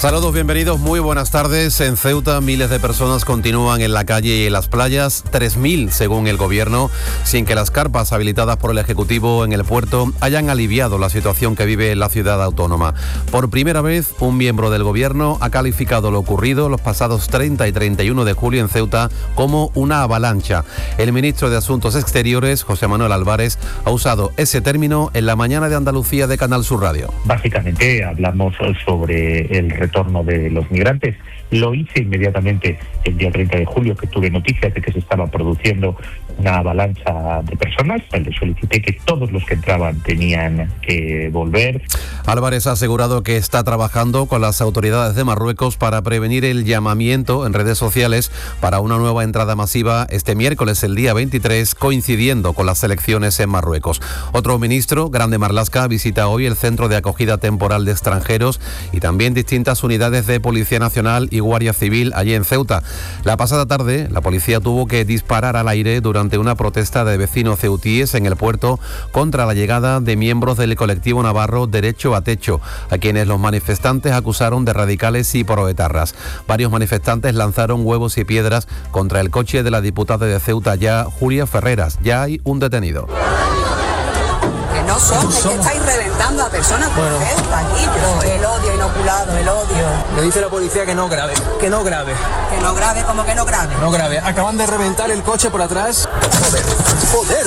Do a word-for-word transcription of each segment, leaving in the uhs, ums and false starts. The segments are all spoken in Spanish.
Saludos, bienvenidos, muy buenas tardes. En Ceuta, miles de personas continúan en la calle y en las playas, tres mil según el gobierno, sin que las carpas habilitadas por el Ejecutivo en el puerto hayan aliviado la situación que vive la ciudad autónoma. Por primera vez, un miembro del gobierno ha calificado lo ocurrido los pasados treinta y treinta y uno de julio en Ceuta como una avalancha. El ministro de Asuntos Exteriores, José Manuel Álvarez, ha usado ese término en la mañana de Andalucía de Canal Sur Radio. Básicamente hablamos sobre el retorno de los migrantes. Lo hice inmediatamente el día treinta de julio, que tuve noticias de que se estaba produciendo una avalancha de personas. Le solicité que todos los que entraban tenían que volver. Álvarez ha asegurado que está trabajando con las autoridades de Marruecos para prevenir el llamamiento en redes sociales para una nueva entrada masiva este miércoles, el día veintitrés, coincidiendo con las elecciones en Marruecos. Otro ministro, Grande Marlaska, visita hoy el Centro de Acogida Temporal de Extranjeros y también distintas unidades de Policía Nacional y Guardia Civil allí en Ceuta. La pasada tarde, la policía tuvo que disparar al aire durante una protesta de vecinos ceutíes en el puerto contra la llegada de miembros del colectivo navarro Derecho a Techo, a quienes los manifestantes acusaron de radicales y proetarras. Varios manifestantes lanzaron huevos y piedras contra el coche de la diputada de Ceuta ya, Julia Ferreras. Ya hay un detenido. Que no son, es que estáis reventando a personas por bueno. ejemplo, aquí, pero el odio inoculado, el odio. Le dice la policía que no grave, que no grave. Que no grave, ¿cómo que no grave? No grave. Acaban de reventar el coche por atrás. Joder, joder.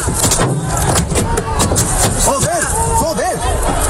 Joder, joder.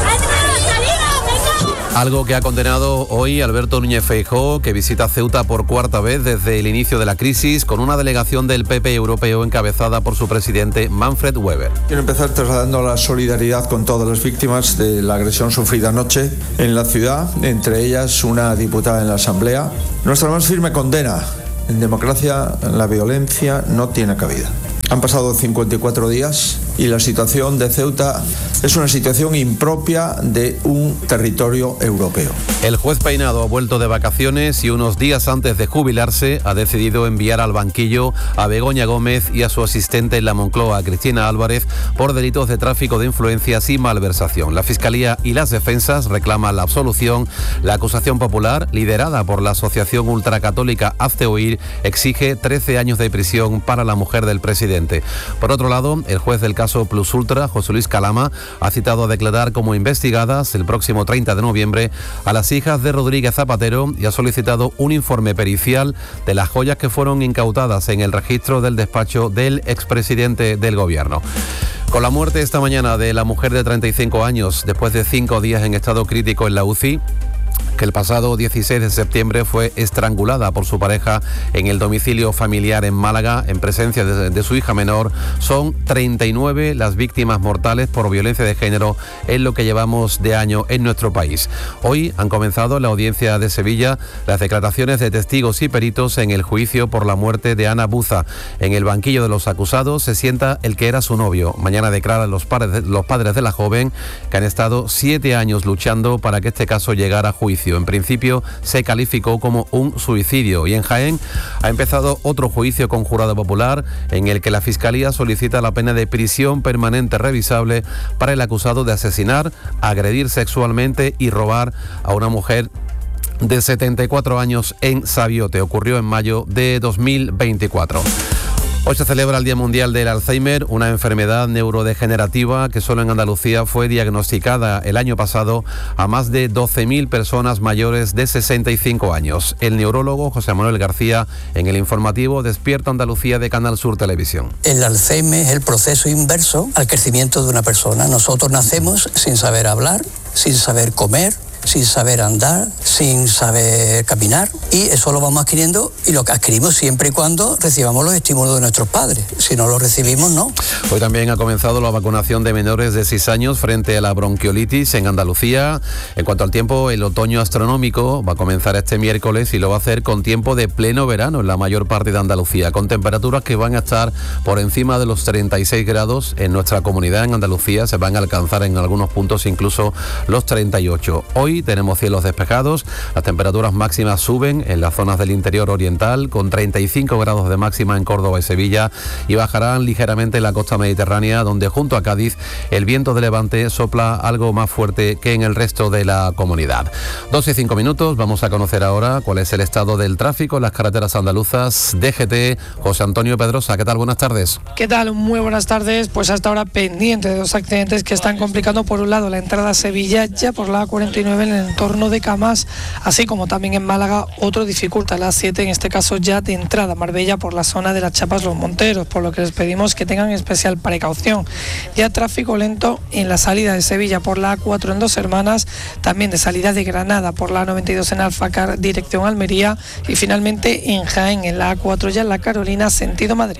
Algo que ha condenado hoy Alberto Núñez Feijóo, que visita Ceuta por cuarta vez desde el inicio de la crisis, con una delegación del P P europeo encabezada por su presidente Manfred Weber. Quiero empezar trasladando la solidaridad con todas las víctimas de la agresión sufrida anoche en la ciudad, entre ellas una diputada en la Asamblea. Nuestra más firme condena. En democracia la violencia no tiene cabida. Han pasado cincuenta y cuatro días y la situación de Ceuta es una situación impropia de un territorio europeo. El juez Peinado ha vuelto de vacaciones y unos días antes de jubilarse ha decidido enviar al banquillo a Begoña Gómez y a su asistente en la Moncloa, Cristina Álvarez, por delitos de tráfico de influencias y malversación. La Fiscalía y las defensas reclaman la absolución. La acusación popular, liderada por la asociación ultracatólica Hazte Oír, exige trece años de prisión para la mujer del presidente. Por otro lado, el juez del caso Plus Ultra, José Luis Calama, ha citado a declarar como investigadas el próximo treinta de noviembre a las hijas de Rodríguez Zapatero y ha solicitado un informe pericial de las joyas que fueron incautadas en el registro del despacho del expresidente del gobierno. Con la muerte esta mañana de la mujer de treinta y cinco años, después de cinco días en estado crítico en la U C I, que el pasado dieciséis de septiembre fue estrangulada por su pareja en el domicilio familiar en Málaga en presencia de, de su hija menor, son treinta y nueve las víctimas mortales por violencia de género en lo que llevamos de año en nuestro país. Hoy han comenzado en la audiencia de Sevilla las declaraciones de testigos y peritos en el juicio por la muerte de Ana Buza. En el banquillo de los acusados se sienta el que era su novio. Mañana declaran los padres, los padres de la joven, que han estado siete años luchando para que este caso llegara a juicio. En principio se calificó como un suicidio y en Jaén ha empezado otro juicio con jurado popular en el que la Fiscalía solicita la pena de prisión permanente revisable para el acusado de asesinar, agredir sexualmente y robar a una mujer de setenta y cuatro años en Sabiote. Ocurrió en mayo de dos mil veinticuatro. Hoy se celebra el Día Mundial del Alzheimer, una enfermedad neurodegenerativa que solo en Andalucía fue diagnosticada el año pasado a más de doce mil personas mayores de sesenta y cinco años. El neurólogo José Manuel García, en el informativo Despierta Andalucía de Canal Sur Televisión. El Alzheimer es el proceso inverso al crecimiento de una persona. Nosotros nacemos sin saber hablar, sin saber comer, sin saber andar, sin saber caminar, y eso lo vamos adquiriendo y lo que adquirimos siempre y cuando recibamos los estímulos de nuestros padres. Si no los recibimos, no. Hoy también ha comenzado la vacunación de menores de seis años frente a la bronquiolitis en Andalucía. En cuanto al tiempo, el otoño astronómico va a comenzar este miércoles y lo va a hacer con tiempo de pleno verano en la mayor parte de Andalucía, con temperaturas que van a estar por encima de los treinta y seis grados en nuestra comunidad. En Andalucía se van a alcanzar en algunos puntos incluso los treinta y ocho. Hoy tenemos cielos despejados Las temperaturas máximas suben en las zonas del interior oriental, con treinta y cinco grados de máxima en Córdoba y Sevilla, y bajarán ligeramente en la costa mediterránea, donde junto a Cádiz el viento de levante sopla algo más fuerte que en el resto de la comunidad. doce y cinco minutos, vamos a conocer ahora cuál es el estado del tráfico en las carreteras andaluzas. D G T, José Antonio Pedrosa, ¿qué tal? Buenas tardes. ¿Qué tal? Muy buenas tardes. Pues hasta ahora pendiente de dos accidentes que están complicando, por un lado la entrada a Sevilla, ya por la A cuarenta y nueve en el entorno de Camás, así como también en Málaga otro dificulta la A siete, en este caso ya de entrada a Marbella por la zona de las Chapas Los Monteros, por lo que les pedimos que tengan especial precaución. Ya tráfico lento en la salida de Sevilla por la A cuatro en Dos Hermanas, también de salida de Granada por la A noventa y dos en Alfacar dirección Almería, y finalmente en Jaén en la A cuatro ya en la Carolina sentido Madrid.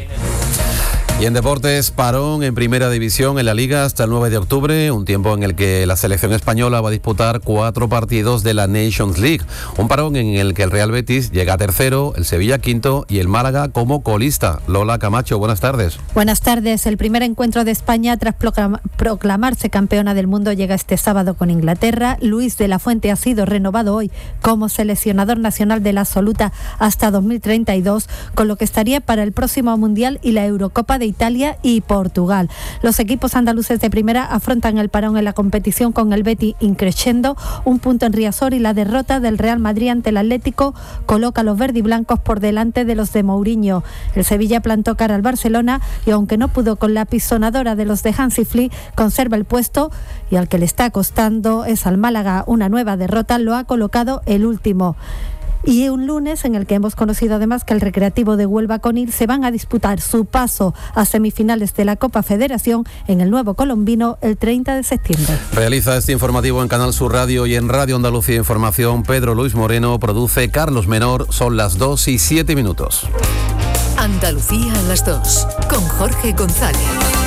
Y en deportes, parón en primera división en la Liga hasta el nueve de octubre, un tiempo en el que la selección española va a disputar cuatro partidos de la Nations League. Un parón en el que el Real Betis llega a tercero, el Sevilla quinto y el Málaga como colista. Lola Camacho, buenas tardes. Buenas tardes. El primer encuentro de España tras proclamarse campeona del mundo llega este sábado con Inglaterra. Luis de la Fuente ha sido renovado hoy como seleccionador nacional de la absoluta hasta dos mil treinta y dos, con lo que estaría para el próximo Mundial y la Eurocopa de Italia y Portugal. Los equipos andaluces de primera afrontan el parón en la competición con el Betis increciendo, un punto en Riazor, y la derrota del Real Madrid ante el Atlético coloca a los verdiblancos por delante de los de Mourinho. El Sevilla plantó cara al Barcelona y aunque no pudo con la pisonadora de los de Hansi Flick, conserva el puesto, y al que le está costando es al Málaga una nueva derrota, lo ha colocado el último. Y un lunes en el que hemos conocido además que el Recreativo de Huelva Conil se van a disputar su paso a semifinales de la Copa Federación en el Nuevo Colombino el treinta de septiembre. Realiza este informativo en Canal Sur Radio y en Radio Andalucía Información Pedro Luis Moreno, produce Carlos Menor. Son las dos y siete minutos. Andalucía a las dos, con Jorge González.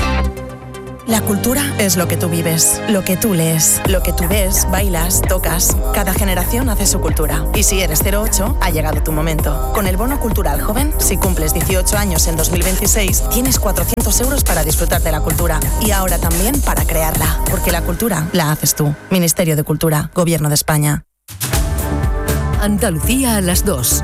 La cultura es lo que tú vives, lo que tú lees, lo que tú ves, bailas, tocas. Cada generación hace su cultura. Y si eres cero ocho, ha llegado tu momento. Con el Bono Cultural Joven, si cumples dieciocho años en dos mil veintiséis, tienes cuatrocientos euros para disfrutar de la cultura. Y ahora también para crearla. Porque la cultura la haces tú. Ministerio de Cultura, Gobierno de España. Andalucía a las dos.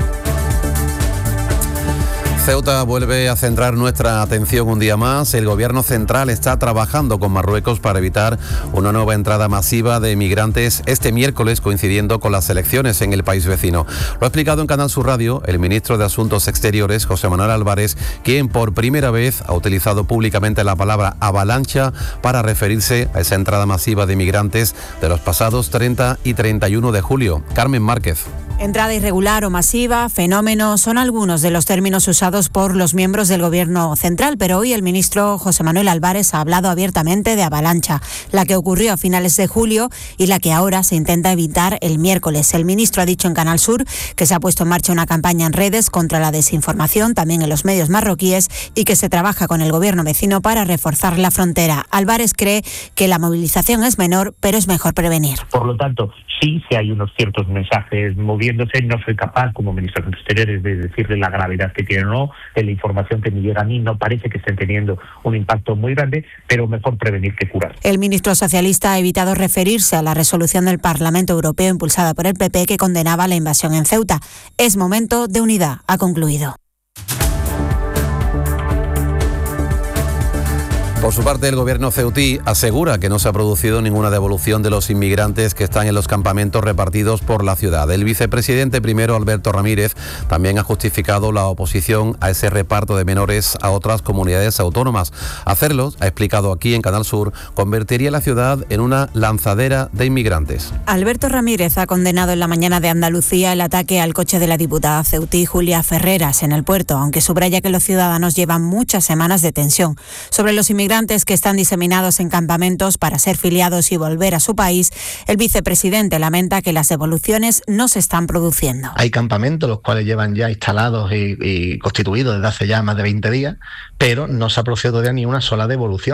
Ceuta vuelve a centrar nuestra atención un día más. El gobierno central está trabajando con Marruecos para evitar una nueva entrada masiva de migrantes este miércoles, coincidiendo con las elecciones en el país vecino. Lo ha explicado en Canal Sur Radio el ministro de Asuntos Exteriores, José Manuel Álvarez, quien por primera vez ha utilizado públicamente la palabra avalancha para referirse a esa entrada masiva de migrantes de los pasados treinta y treinta y uno de julio. Carmen Márquez. Entrada irregular o masiva, fenómeno, son algunos de los términos usados por los miembros del Gobierno central, pero hoy el ministro José Manuel Álvarez ha hablado abiertamente de avalancha, la que ocurrió a finales de julio y la que ahora se intenta evitar el miércoles. El ministro ha dicho en Canal Sur que se ha puesto en marcha una campaña en redes contra la desinformación, también en los medios marroquíes, y que se trabaja con el Gobierno vecino para reforzar la frontera. Álvarez cree que la movilización es menor, pero es mejor prevenir. Por lo tanto, sí, sí hay unos ciertos mensajes moviéndose. No soy capaz, como ministro de Exteriores, de decirle la gravedad que tienen o no. En la información que me llega a mí no parece que estén teniendo un impacto muy grande, pero mejor prevenir que curar. El ministro socialista ha evitado referirse a la resolución del Parlamento Europeo impulsada por el P P que condenaba la invasión en Ceuta. Es momento de unidad, ha concluido. Por su parte, el gobierno ceutí asegura que no se ha producido ninguna devolución de los inmigrantes que están en los campamentos repartidos por la ciudad. El vicepresidente primero, Alberto Ramírez, también ha justificado la oposición a ese reparto de menores a otras comunidades autónomas. Hacerlo, ha explicado aquí en Canal Sur, convertiría la ciudad en una lanzadera de inmigrantes. Alberto Ramírez ha condenado en la mañana de Andalucía el ataque al coche de la diputada ceutí Julia Ferreras en el puerto, aunque subraya que los ciudadanos llevan muchas semanas de tensión. Sobre los inmigrantes que están diseminados en campamentos para ser filiados y volver a su país, el vicepresidente lamenta que las devoluciones no se están produciendo. Hay campamentos los cuales llevan ya instalados y, y constituidos desde hace ya más de veinte días, pero no se ha producido todavía ni una sola devolución.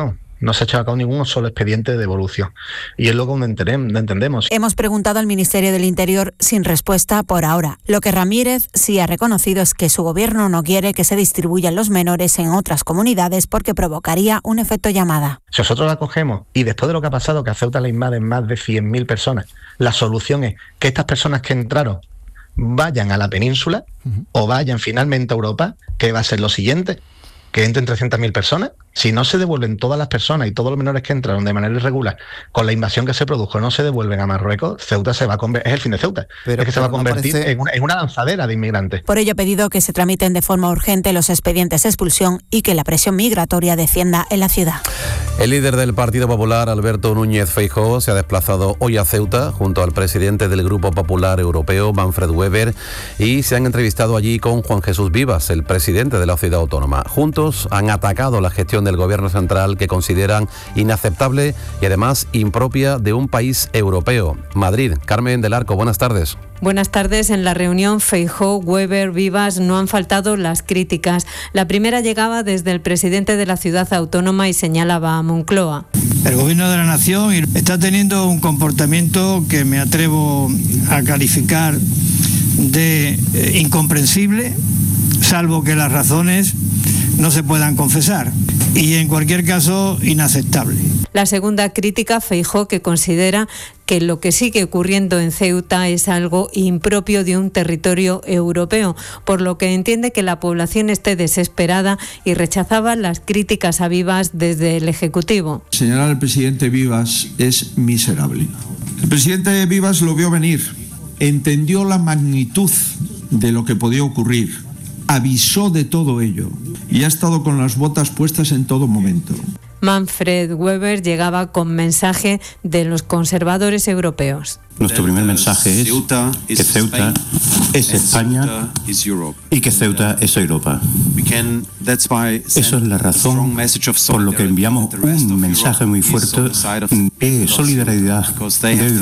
no se ha echado a cabo ningún solo expediente de devolución. Y es lo que entendemos. Hemos preguntado al Ministerio del Interior sin respuesta por ahora. Lo que Ramírez sí ha reconocido es que su gobierno no quiere que se distribuyan los menores en otras comunidades porque provocaría un efecto llamada. Si nosotros la cogemos y después de lo que ha pasado, que a Ceuta le invaden más de cien mil personas, la solución es que estas personas que entraron vayan a la península uh-huh. o vayan finalmente a Europa, que va a ser lo siguiente, que entren trescientas mil personas. Si no se devuelven todas las personas y todos los menores que entraron de manera irregular con la invasión que se produjo, no se devuelven a Marruecos, Ceuta se va a convertir, es el fin de Ceuta, pero, es que se va a convertir no parece... en, una, en una lanzadera de inmigrantes. Por ello ha pedido que se tramiten de forma urgente los expedientes de expulsión y que la presión migratoria descienda en la ciudad. El líder del Partido Popular, Alberto Núñez Feijóo, se ha desplazado hoy a Ceuta junto al presidente del Grupo Popular Europeo, Manfred Weber, y se han entrevistado allí con Juan Jesús Vivas, el presidente de la ciudad autónoma. Juntos han atacado la gestión del gobierno central que consideran inaceptable y además impropia de un país europeo. Madrid, Carmen del Arco, buenas tardes. Buenas tardes. En la reunión Feijóo, Weber, Vivas no han faltado las críticas. La primera llegaba desde el presidente de la ciudad autónoma y señalaba a Moncloa. El gobierno de la nación está teniendo un comportamiento que me atrevo a calificar de eh, incomprensible, salvo que las razones no se puedan confesar, y en cualquier caso inaceptable. La segunda crítica, Feijóo, que considera que lo que sigue ocurriendo en Ceuta es algo impropio de un territorio europeo, por lo que entiende que la población esté desesperada y rechazaba las críticas a Vivas desde el Ejecutivo. Señalar al presidente Vivas es miserable. El presidente Vivas lo vio venir, entendió la magnitud de lo que podía ocurrir, avisó de todo ello y ha estado con las botas puestas en todo momento. Manfred Weber llegaba con mensaje de los conservadores europeos. Nuestro primer mensaje es que Ceuta es España y que Ceuta es Europa. Eso es la razón por lo que enviamos un mensaje muy fuerte de solidaridad de